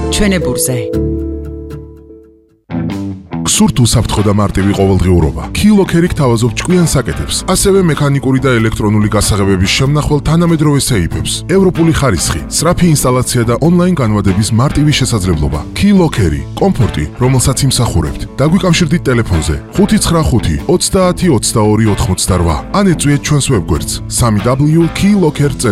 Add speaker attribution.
Speaker 1: ჩვენებურზე.
Speaker 2: გსურთ უსაფრთხო და მარტივი ყოველდღიურობა. Keylogger გთავაზობ ჭკვიან საკეთებს, ასევე მექანიკური და ელექტრონული გასაღებების შემნახვალ თანამედროვე სეიფებს, ევროპული ხარისხი, სწრაფი ინსტალაცია და ონლაინ განმარტების მარტივი შესაძლებლობა. Keylogger, კომფორტი, რომელსაც იმსახურებთ. დაგვიკავშირდით ტელეფონზე 595 30 22 88 ან ეწვიეთ ჩვენს ვებგვერდს www.keylogger.com